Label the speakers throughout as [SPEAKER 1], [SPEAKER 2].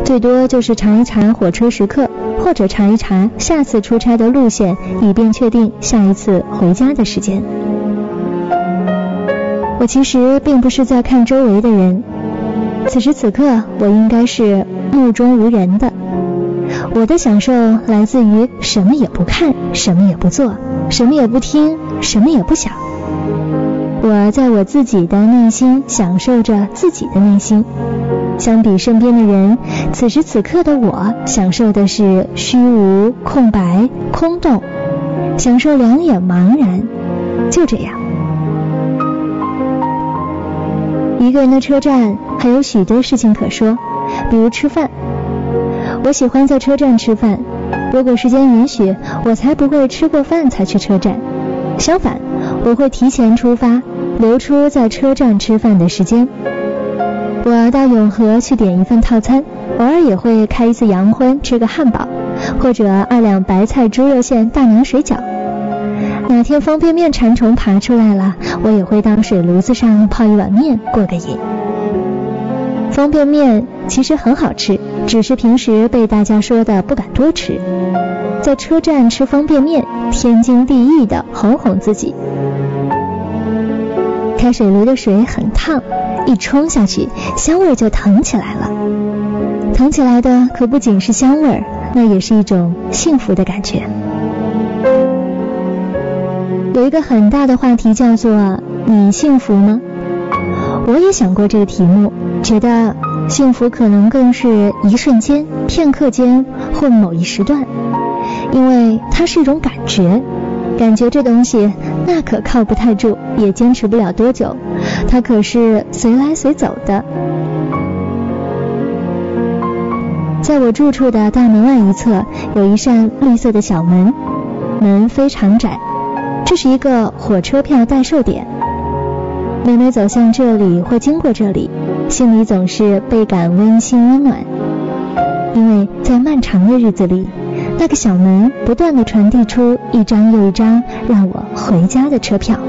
[SPEAKER 1] 最多就是查一查火车时刻，或者查一查下次出差的路线，以便确定下一次回家的时间。我其实并不是在看周围的人，此时此刻我应该是目中无人的。我的享受来自于什么也不看，什么也不做，什么也不听，什么也不想。我在我自己的内心享受着自己的内心。相比身边的人，此时此刻的我享受的是虚无、空白、空洞，享受两眼茫然，就这样。一个人的车站还有许多事情可说，比如吃饭。我喜欢在车站吃饭，如果时间允许，我才不会吃过饭才去车站。相反，我会提前出发，留出在车站吃饭的时间。我到永和去点一份套餐，偶尔也会开一次洋荤，吃个汉堡，或者2两白菜猪肉馅大娘水饺。哪天方便面馋虫爬出来了，我也会到水炉子上泡一碗面过个瘾。方便面其实很好吃，只是平时被大家说的不敢多吃。在车站吃方便面，天经地义的哄哄自己。开水炉的水很烫，一冲下去，香味就腾起来了。腾起来的可不仅是香味，那也是一种幸福的感觉。有一个很大的话题叫做你幸福吗？我也想过这个题目，觉得幸福可能更是一瞬间、片刻间或某一时段，因为它是一种感觉。感觉这东西那可靠不太住，也坚持不了多久，它可是随来随走的。在我住处的大门外一侧有一扇绿色的小门，门非常窄，这是一个火车票代售点。每每走向这里或经过这里，心里总是倍感温馨温暖，因为在漫长的日子里，那个小门不断地传递出一张又一张让我回家的车票。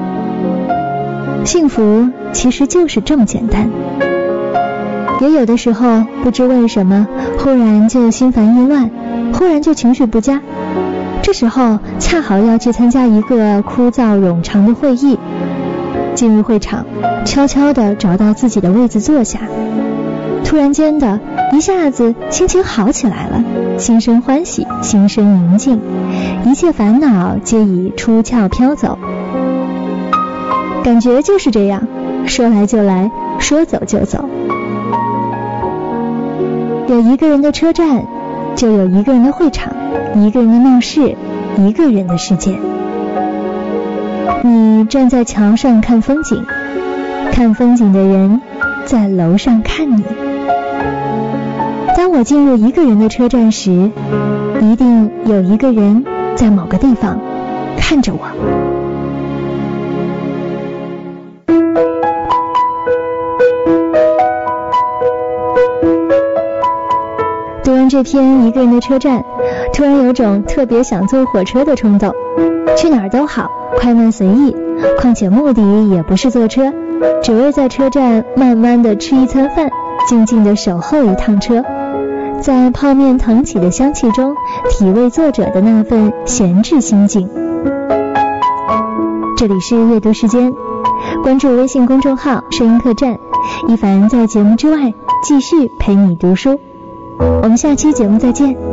[SPEAKER 1] 幸福其实就是这么简单。也有的时候不知为什么，忽然就心烦意乱，忽然就情绪不佳，这时候恰好要去参加一个枯燥冗长的会议。进入会场，悄悄地找到自己的位子坐下，突然间的一下子心情好起来了，心生欢喜，心生宁静，一切烦恼皆已出窍飘走。感觉就是这样，说来就来，说走就走。有一个人的车站，就有一个人的会场，一个人的闹市，一个人的世界。你站在桥上看风景，看风景的人在楼上看你。当我进入一个人的车站时，一定有一个人在某个地方看着我。读完这篇一个人的车站，突然有种特别想坐火车的冲动。去哪儿都好，快慢随意，况且目的也不是坐车，只为在车站慢慢的吃一餐饭，静静的守候一趟车，在泡面腾起的香气中体味作者的那份闲置心境。这里是阅读时间，关注微信公众号声音客栈，一凡在节目之外继续陪你读书。我们下期节目再见。